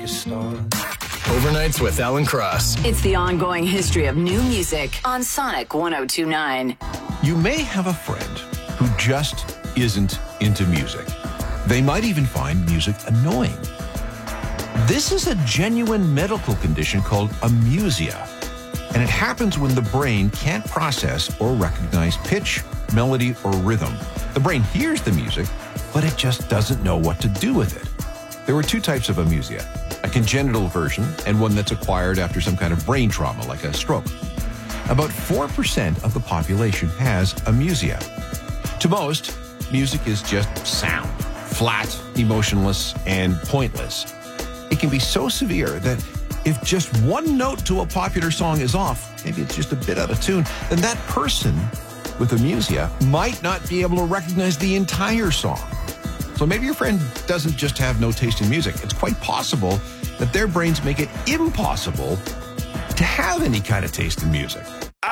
star. Overnights with Alan Cross. It's the ongoing history of new music on Sonic 102.9. You may have a friend who just isn't into music. They might even find music annoying. This is a genuine medical condition called amusia, and it happens when the brain can't process or recognize pitch, melody, or rhythm. The brain hears the music, but it just doesn't know what to do with it. There are two types of amusia, a congenital version and one that's acquired after some kind of brain trauma, like a stroke. About 4% of the population has amusia. To most, music is just sound, flat, emotionless, and pointless. It can be so severe that if just one note to a popular song is off, maybe it's just a bit out of tune, then that person with amusia might not be able to recognize the entire song. So maybe your friend doesn't just have no taste in music. It's quite possible that their brains make it impossible to have any kind of taste in music.